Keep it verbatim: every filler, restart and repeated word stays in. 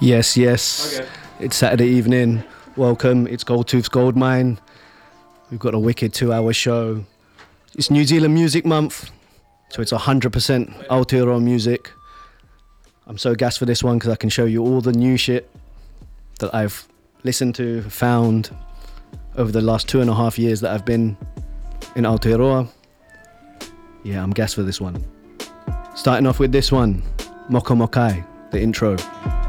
Yes, yes. Okay. It's Saturday evening. Welcome. It's Goldtooth's Gold Mine. We've got a wicked two-hour show. It's New Zealand Music Month, so it's one hundred percent Aotearoa music. I'm so gassed for this one because I can show you all the new shit that I've listened to, found over the last two and a half years that I've been in Aotearoa. Yeah, I'm gassed for this one. Starting off with this one, Moko Mokai, the intro.